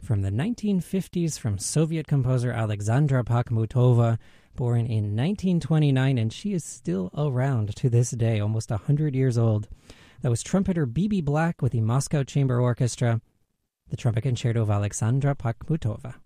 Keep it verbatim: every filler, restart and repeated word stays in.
from the nineteen fifties from Soviet composer Alexandra Pakhmutova, born in nineteen twenty-nine, and she is still around to this day, almost one hundred years old. That was trumpeter B B Black with the Moscow Chamber Orchestra, the trumpet concerto of Alexandra Pakhmutova.